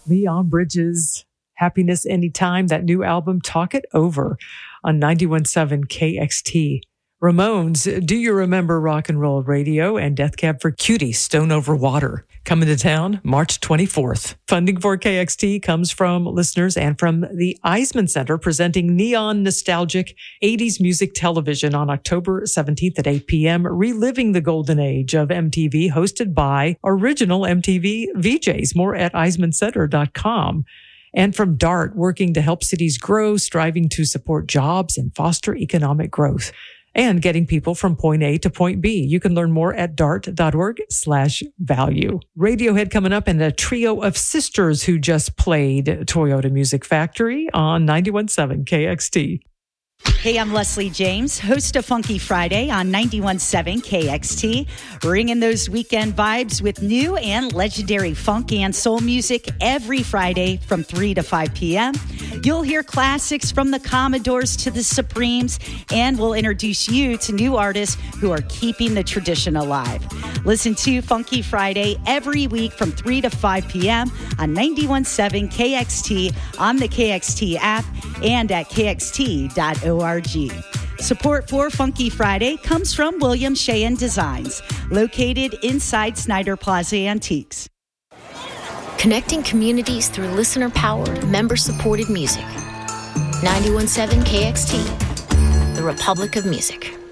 Leon Bridges, Happiness Anytime, that new album, Talk It Over, on 91.7 KXT. Ramones, Do You Remember Rock and Roll Radio, and Death Cab for Cutie, Stone Over Water, coming to town March 24th. Funding for KXT comes from listeners and from the Eisman Center, presenting neon nostalgic 80s music television on October 17th at 8 p.m., reliving the golden age of MTV, hosted by original MTV VJs. More at eismancenter.com. And from DART, working to help cities grow, striving to support jobs and foster economic growth, and getting people from point A to point B. You can learn more at dart.org/value. Radiohead coming up, and a trio of sisters who just played Toyota Music Factory on 91.7 KXT. Hey, I'm Leslie James, host of Funky Friday on 91.7 KXT, bringing those weekend vibes with new and legendary funk and soul music every Friday from 3 to 5 p.m. You'll hear classics from the Commodores to the Supremes, and we'll introduce you to new artists who are keeping the tradition alive. Listen to Funky Friday every week from 3 to 5 p.m. on 91.7 KXT, on the KXT app, and at kxt.org. Support for Funky Friday comes from William Sheehan Designs, located inside Snyder Plaza Antiques. Connecting communities through listener-powered, member-supported music. 91.7 KXT, the Republic of Music.